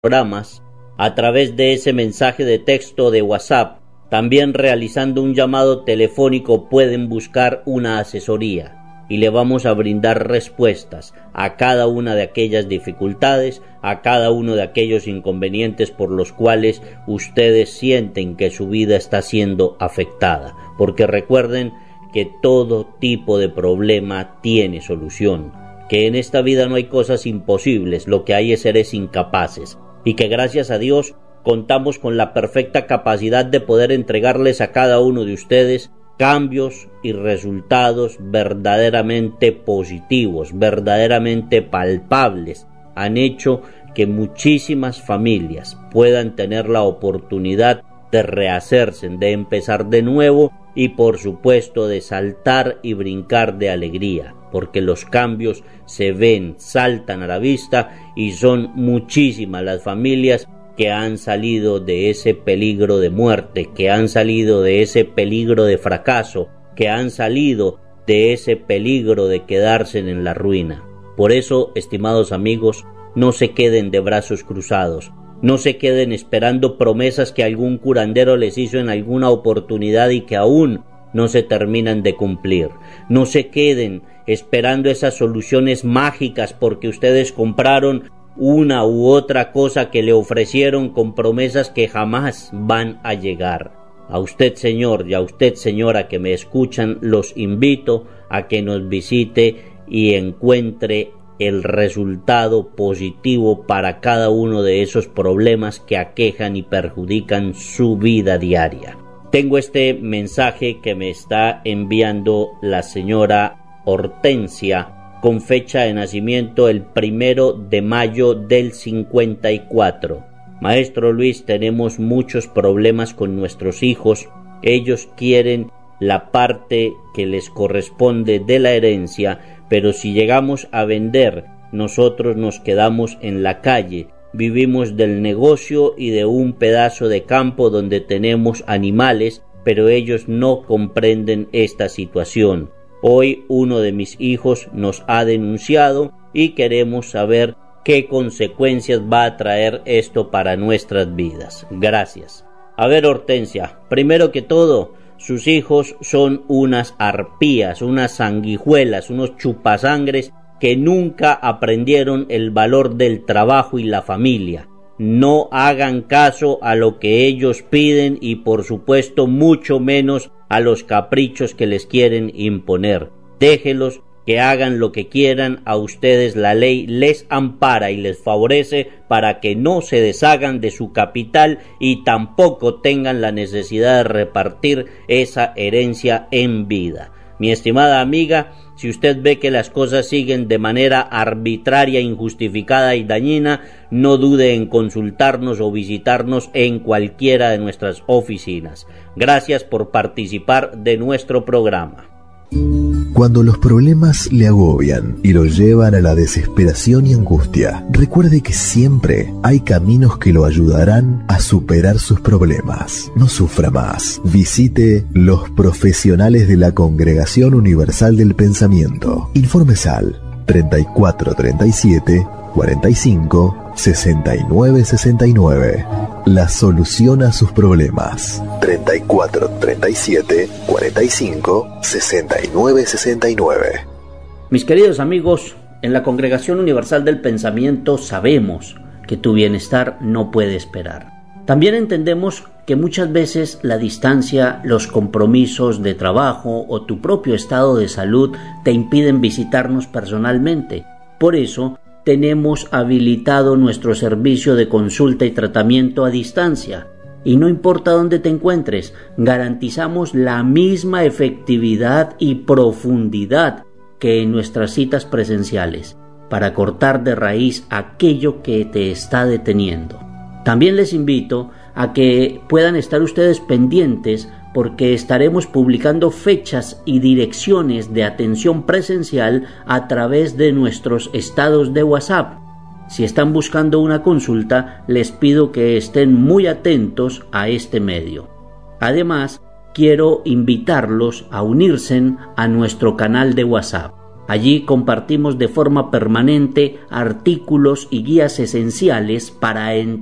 programas, a través de ese mensaje de texto de WhatsApp, también realizando un llamado telefónico, pueden buscar una asesoría y le vamos a brindar respuestas a cada una de aquellas dificultades, a cada uno de aquellos inconvenientes por los cuales ustedes sienten que su vida está siendo afectada, porque recuerden que todo tipo de problema tiene solución, que en esta vida no hay cosas imposibles, lo que hay es seres incapaces, y que gracias a Dios contamos con la perfecta capacidad de poder entregarles a cada uno de ustedes cambios y resultados verdaderamente positivos, verdaderamente palpables. Han hecho que muchísimas familias puedan tener la oportunidad de rehacerse, de empezar de nuevo y por supuesto de saltar y brincar de alegría, porque los cambios se ven, saltan a la vista y son muchísimas las familias que han salido de ese peligro de muerte, que han salido de ese peligro de fracaso, que han salido de ese peligro de quedarse en la ruina. Por eso, estimados amigos, no se queden de brazos cruzados, no se queden esperando promesas que algún curandero les hizo en alguna oportunidad y que aún no se terminan de cumplir. No se queden esperando esas soluciones mágicas porque ustedes compraron una u otra cosa que le ofrecieron con promesas que jamás van a llegar. A usted, señor, y a usted, señora, que me escuchan, los invito a que nos visite y encuentre el resultado positivo para cada uno de esos problemas que aquejan y perjudican su vida diaria. Tengo este mensaje que me está enviando la señora Hortensia, con fecha de nacimiento el 1 de mayo del 54. Maestro Luis, tenemos muchos problemas con nuestros hijos. Ellos quieren la parte que les corresponde de la herencia, pero si llegamos a vender, nosotros nos quedamos en la calle. Vivimos del negocio y de un pedazo de campo donde tenemos animales, pero ellos no comprenden esta situación. Hoy uno de mis hijos nos ha denunciado y queremos saber qué consecuencias va a traer esto para nuestras vidas. Gracias. A ver, Hortensia, primero que todo, sus hijos son unas arpías, unas sanguijuelas, unos chupasangres que nunca aprendieron el valor del trabajo y la familia. No hagan caso a lo que ellos piden y por supuesto mucho menos a los caprichos que les quieren imponer. Déjelos que hagan lo que quieran, a ustedes la ley les ampara y les favorece para que no se deshagan de su capital y tampoco tengan la necesidad de repartir esa herencia en vida. Mi estimada amiga, si usted ve que las cosas siguen de manera arbitraria, injustificada y dañina, no dude en consultarnos o visitarnos en cualquiera de nuestras oficinas. Gracias por participar de nuestro programa. Cuando los problemas le agobian y lo llevan a la desesperación y angustia, recuerde que siempre hay caminos que lo ayudarán a superar sus problemas. No sufra más. Visite los profesionales de la Congregación Universal del Pensamiento. Informes al 3437 45 69 69. La solución a sus problemas. 3437 45 69 69. Mis queridos amigos, en la Congregación Universal del Pensamiento sabemos que tu bienestar no puede esperar. También entendemos que muchas veces la distancia, los compromisos de trabajo o tu propio estado de salud te impiden visitarnos personalmente. Por eso, tenemos habilitado nuestro servicio de consulta y tratamiento a distancia. Y no importa dónde te encuentres, garantizamos la misma efectividad y profundidad que en nuestras citas presenciales, para cortar de raíz aquello que te está deteniendo. También les invito a que puedan estar ustedes pendientes porque estaremos publicando fechas y direcciones de atención presencial a través de nuestros estados de WhatsApp. Si están buscando una consulta, les pido que estén muy atentos a este medio. Además, quiero invitarlos a unirse a nuestro canal de WhatsApp. Allí compartimos de forma permanente artículos y guías esenciales para